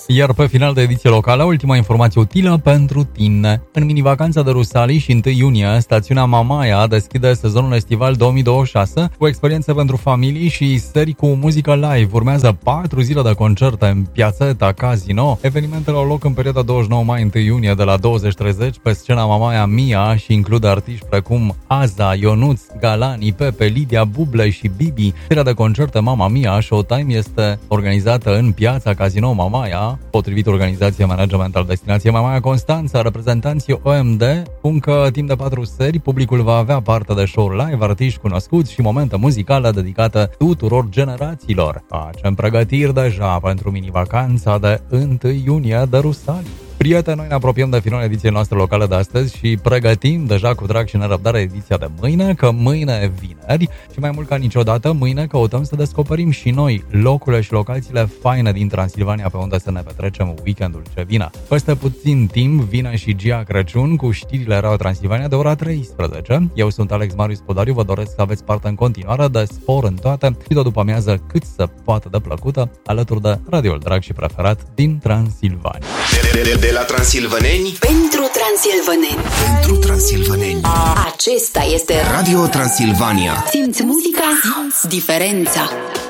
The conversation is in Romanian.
Iar pe final de ediție locală, ultima informație utilă pentru tine. În mini-vacanța de Rusalii și 1 iunie, stațiunea Mamaia deschide sezonul estival 2026 cu experiențe pentru familii și serii cu muzică live. Urmează 4 zile de concerte în Piațeta Casino. Evenimentele au loc în perioada 29 mai-1 iunie de la 20:30 pe scena Mamaia Mia și include artiști precum Aza, Ionuț, Galani, Pepe, Lidia, Buble și Bibi. Seria de concerte Mama Mia Showtime este organizată în Piața Casino Mamaia. Potrivit organizației Management al Destinației Mamaia Constanța, reprezentanții OMD spun că timp de 4 seri publicul va avea parte de show live, artiști cunoscuți și momente muzicale dedicate tuturor generațiilor. Facem pregătiri deja pentru mini-vacanța de 1 iunie de Rusalii. Prieteni, noi ne apropiem de finalul ediției noastre locale de astăzi și pregătim deja cu drag și nerăbdare ediția de mâine, că mâine e vineri și mai mult ca niciodată mâine căutăm să descoperim și noi locurile și locațiile faine din Transilvania pe unde să ne petrecem weekendul ce vine. Peste puțin timp vine și Gia Crăciun cu știrile Radio Transilvania de ora 13. Eu sunt Alex Marius Podariu, vă doresc să aveți parte în continuare de spor în toate și de o după-amiază cât se poate de plăcută alături de radioul drag și preferat din Transilvania. De la transilvaneni pentru transilvaneni. Pentru transilvaneni. Acesta este Radio Transilvania. Simți muzica, simți diferența.